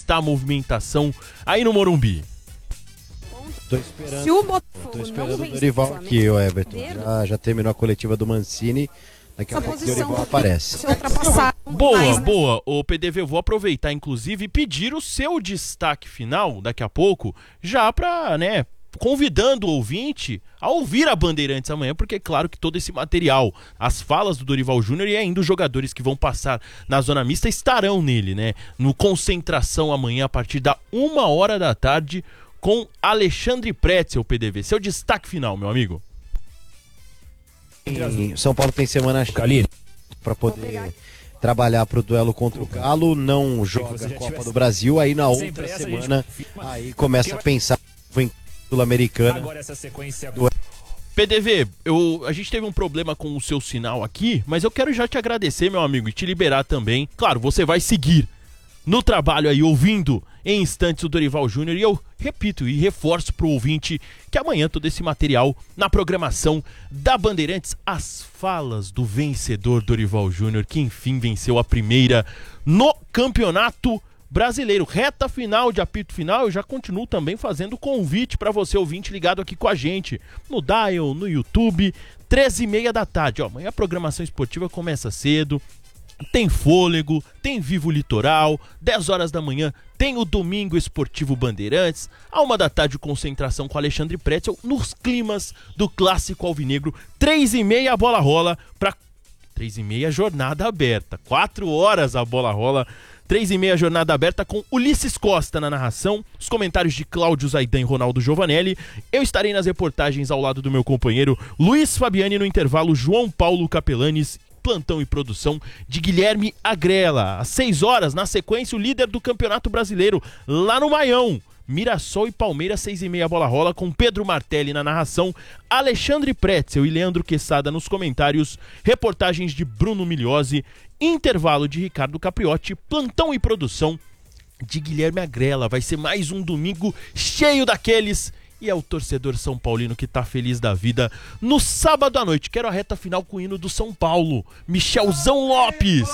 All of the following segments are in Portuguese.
está a movimentação aí no Morumbi? Tô esperando o Dorival aqui, o Everton. Já terminou a coletiva do Mancini. Daqui a pouco o Dorival aparece. Boa. O PDV, eu vou aproveitar, inclusive, e pedir o seu destaque final, daqui a pouco, já pra, convidando o ouvinte a ouvir a Bandeirantes amanhã, porque é claro que todo esse material, as falas do Dorival Júnior e ainda os jogadores que vão passar na zona mista estarão nele, no Concentração amanhã a partir da 1h da tarde com Alexandre Pretzel, PDV. Seu destaque final, meu amigo. São Paulo tem semana para poder trabalhar para o duelo contra o Galo, não joga a Copa do Brasil, aí na outra semana aí começa a pensar em Sul-Americana. PDV, a gente teve um problema com o seu sinal aqui, mas eu quero já te agradecer, meu amigo, e te liberar também. Claro, você vai seguir no trabalho aí, ouvindo em instantes o Dorival Júnior, e eu repito e reforço pro ouvinte que amanhã todo esse material na programação da Bandeirantes, as falas do vencedor Dorival Júnior, que enfim venceu a primeira no Campeonato Brasileiro. Reta final de apito final, eu já continuo também fazendo convite para você ouvinte ligado aqui com a gente no Dial, no YouTube, 13h30 da tarde. Amanhã a programação esportiva começa cedo. Tem Fôlego, tem Vivo Litoral, 10 horas da manhã tem o Domingo Esportivo Bandeirantes, à 1 da tarde concentração com Alexandre Pretzel nos climas do Clássico Alvinegro, 3h30 a bola rola, para 3h30 jornada aberta, 4 horas a bola rola, 3h30 jornada aberta com Ulisses Costa na narração, os comentários de Cláudio Zaidan e Ronaldo Giovanelli. Eu estarei nas reportagens ao lado do meu companheiro Luiz Fabiani, no intervalo João Paulo Capelanes, plantão e produção de Guilherme Agrela. Às 6 horas, na sequência, o líder do Campeonato Brasileiro, lá no Maião. Mirassol e Palmeiras, 6h30 bola rola, com Pedro Martelli na narração, Alexandre Pretzel e Leandro Quesada nos comentários, reportagens de Bruno Migliosi, intervalo de Ricardo Capriotti, plantão e produção de Guilherme Agrela. Vai ser mais um domingo cheio daqueles. E é o torcedor São Paulino que tá feliz da vida no sábado à noite. Quero a reta final com o hino do São Paulo, Michelzão Lopes.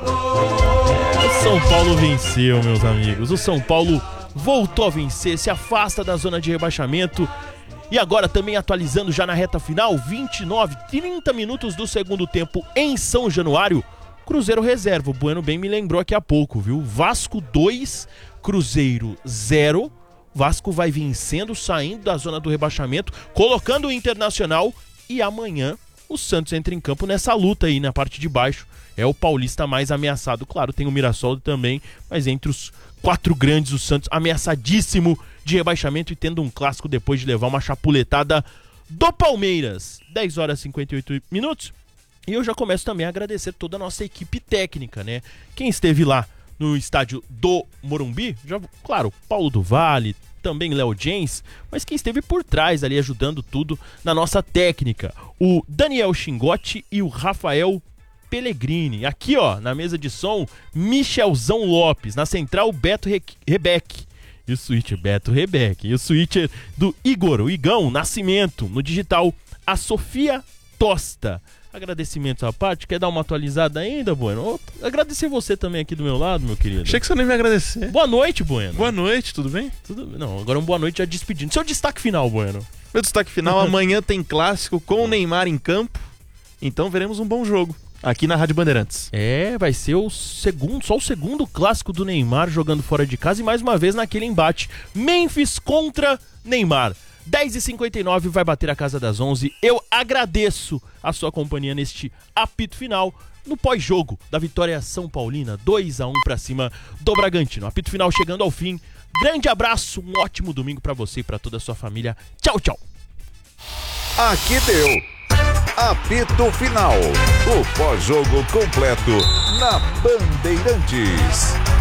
O São Paulo venceu, meus amigos. O São Paulo voltou a vencer, se afasta da zona de rebaixamento. E agora também atualizando já na reta final, 30 minutos do segundo tempo em São Januário. Cruzeiro reserva, o Bueno bem me lembrou aqui há pouco, viu? Vasco 2, Cruzeiro 0. Vasco vai vencendo, saindo da zona do rebaixamento, colocando o Internacional, e amanhã o Santos entra em campo nessa luta aí na parte de baixo. É o paulista mais ameaçado, claro, tem o Mirassol também, mas entre os 4 grandes, o Santos ameaçadíssimo de rebaixamento e tendo um clássico depois de levar uma chapuletada do Palmeiras. 10 horas e 58 minutos. E eu já começo também a agradecer toda a nossa equipe técnica, Quem esteve lá no estádio do Morumbi, claro, Paulo do Vale, também Léo Jens, mas quem esteve por trás ali ajudando tudo na nossa técnica, o Daniel Chingotti e o Rafael Pellegrini. Aqui, na mesa de som, Michelzão Lopes, na central, Beto Rebeck. E o switcher Beto Rebeck. E o switcher do Igor, o Igão Nascimento. No digital, a Sofia Tosta. Agradecimentos à parte, quer dar uma atualizada ainda, Bueno? Agradecer você também aqui do meu lado, meu querido. Achei que você nem me agradecer. Boa noite, Bueno. Boa noite, tudo bem? Não, agora boa noite já despedindo. Seu destaque final, Bueno. Meu destaque final, amanhã tem clássico com o Neymar em campo, então veremos um bom jogo aqui na Rádio Bandeirantes. Vai ser só o segundo clássico do Neymar jogando fora de casa e mais uma vez naquele embate. Memphis contra Neymar. 10h59 vai bater a casa das 11. Eu agradeço a sua companhia neste apito final, no pós-jogo da vitória São Paulina, 2-1 pra cima do Bragantino. Apito final chegando ao fim. Grande abraço, um ótimo domingo pra você e pra toda a sua família. Tchau, tchau. Aqui deu apito final, o pós-jogo completo na Bandeirantes.